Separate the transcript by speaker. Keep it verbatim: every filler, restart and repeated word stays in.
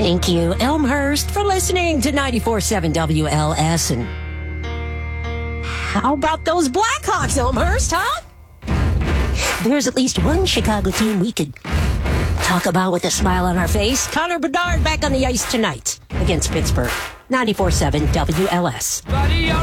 Speaker 1: Thank you, Elmhurst, for listening to ninety-four point seven W L S. And how about those Blackhawks, Elmhurst, huh? There's at least one Chicago team we could talk about with a smile on our face. Connor Bedard back on the ice tonight against Pittsburgh. ninety-four point seven W L S.
Speaker 2: Buddy,